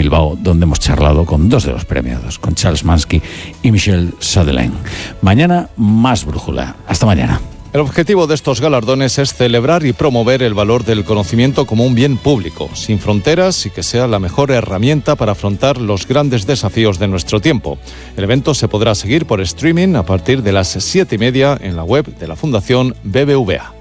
Bilbao, donde hemos charlado con dos de los premiados, con Charles Mansky y Michel Sutherland. Mañana, más brújula. Hasta mañana. El objetivo de estos galardones es celebrar y promover el valor del conocimiento como un bien público, sin fronteras, y que sea la mejor herramienta para afrontar los grandes desafíos de nuestro tiempo. El evento se podrá seguir por streaming a partir de las 7:30 en la web de la Fundación BBVA.